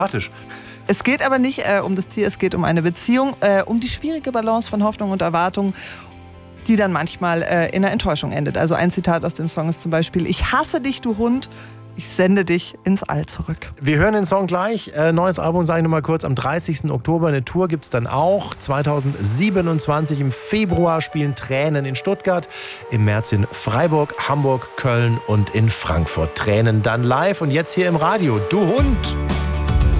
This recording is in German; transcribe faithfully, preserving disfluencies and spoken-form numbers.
Sympathisch. Es geht aber nicht äh, um das Tier, es geht um eine Beziehung, äh, um die schwierige Balance von Hoffnung und Erwartung, die dann manchmal äh, in einer Enttäuschung endet. Also ein Zitat aus dem Song ist zum Beispiel: Ich hasse dich, du Hund, ich sende dich ins All zurück. Wir hören den Song gleich. Äh, neues Album, sage ich nochmal kurz, am dreißigsten Oktober. Eine Tour gibt es dann auch. zweitausendsiebenundzwanzig im Februar spielen Tränen in Stuttgart. Im März in Freiburg, Hamburg, Köln und in Frankfurt. Tränen dann live. Und jetzt hier im Radio. Du Hund!